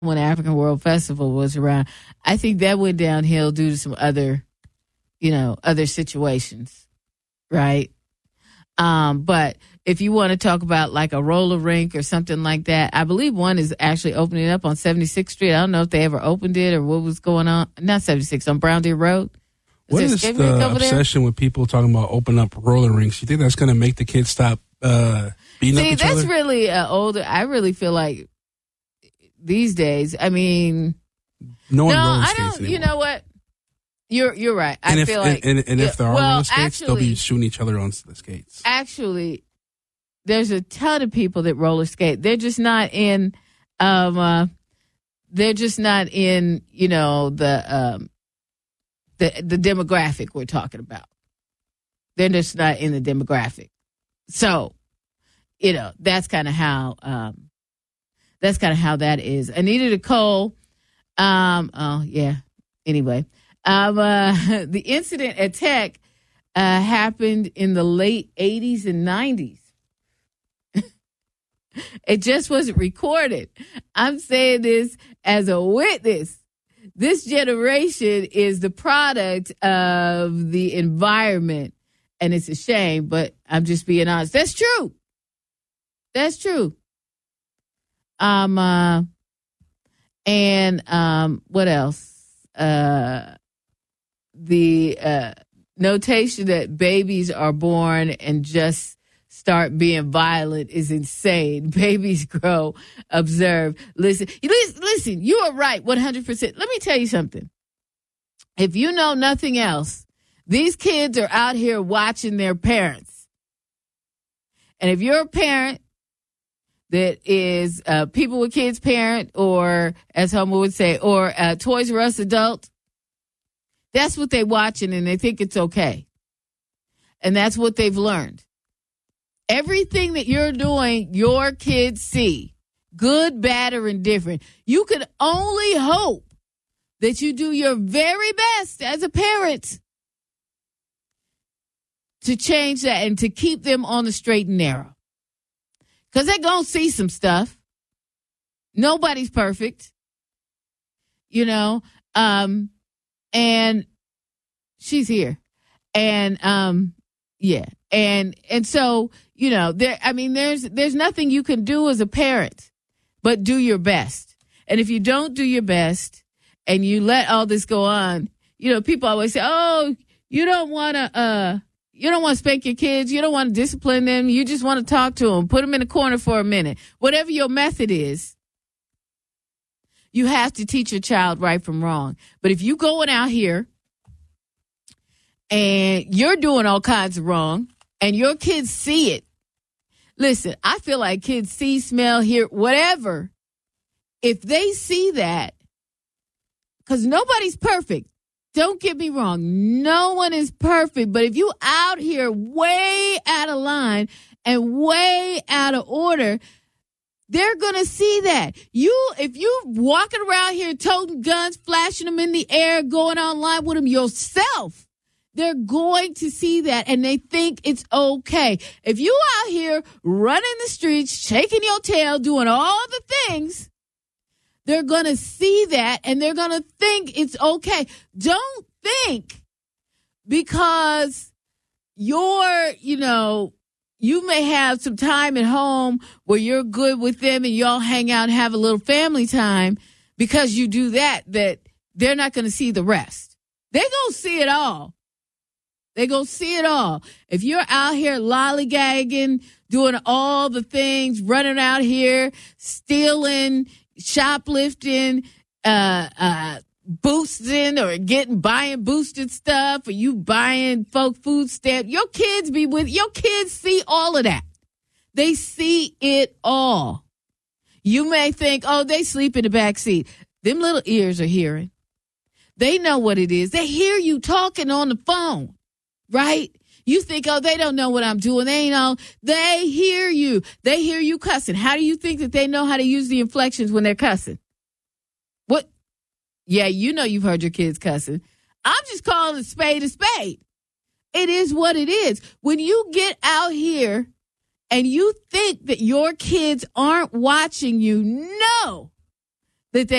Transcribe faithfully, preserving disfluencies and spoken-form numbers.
when African World Festival was around. I think that went downhill due to some other, you know, other situations, right? Um, but if you want to talk about like a roller rink or something like that, I believe one is actually opening up on seventy-sixth Street. I don't know if they ever opened it or what was going on. Not seventy-six, on Brown Deer Road. Is what is the obsession there? With people talking about open up roller rinks? You think that's going to make the kids stop uh, beating See, up each that's other? really uh, older. I really feel like these days, I mean, no, one no roller I skates don't. anymore. You know what? You're you're right. I and if, feel like, and, and, and yeah, if there are well, roller skates, actually, they'll be shooting each other on the skates. Actually, there's a ton of people that roller skate. They're just not in. Um, uh, they're just not in. You know the um, the the demographic we're talking about. They're just not in the demographic. So, you know, that's kind of how. Um, that's kind of how that is. Anita Nicole. Um. Oh yeah. Anyway. Um, uh, the incident at Tech uh, happened in the late eighties and nineties. It just wasn't recorded. I'm saying this as a witness. This generation is the product of the environment, and it's a shame, but I'm just being honest. That's true. That's true. Um, uh, and um, what else? Uh, The uh, notation that babies are born and just start being violent is insane. Babies grow, observe, listen. Listen, you are right, one hundred percent. Let me tell you something. If you know nothing else, these kids are out here watching their parents. And if you're a parent that is uh, People with Kids parent, or as Homer would say, or a Toys R Us adult, that's what they're watching, and they think it's okay. And that's what they've learned. Everything that you're doing, your kids see, good, bad, or indifferent. You can only hope that you do your very best as a parent to change that and to keep them on the straight and narrow. Because they're going to see some stuff. Nobody's perfect. You know, um... And she's here. And um yeah. And and so, you know, there I mean there's there's nothing you can do as a parent but do your best. And if you don't do your best and you let all this go on, you know, people always say, "Oh, you don't want to uh you don't want to spank your kids, you don't want to discipline them, you just want to talk to them, put them in a corner for a minute." Whatever your method is, you have to teach your child right from wrong. But if you going out here and you're doing all kinds of wrong and your kids see it, listen, I feel like kids see, smell, hear, whatever. If they see that, because nobody's perfect. Don't get me wrong. No one is perfect. But if you out here way out of line and way out of order, they're going to see that. You, if you walking around here toting guns, flashing them in the air, going online with them yourself, they're going to see that and they think it's okay. If you out here running the streets, shaking your tail, doing all the things, they're going to see that and they're going to think it's okay. Don't think because you're, you know, you may have some time at home where you're good with them and y'all hang out and have a little family time. Because you do that, that they're not going to see the rest. They're going to see it all. They're going to see it all. If you're out here lollygagging, doing all the things, running out here, stealing, shoplifting, uh, uh, boosting or getting, buying boosted stuff, or you buying folk food stamp, your kids be with, your kids see all of that. They see it all. You may think, oh, they sleep in the back seat. Them little ears are hearing. They know what it is. They hear you talking on the phone, right? You think, oh, they don't know what I'm doing. They ain't all. They hear you. They hear you cussing. How do you think that they know how to use the inflections when they're cussing? What? Yeah, you know you've heard your kids cussing. I'm just calling a spade a spade. It is what it is. When you get out here and you think that your kids aren't watching you, no.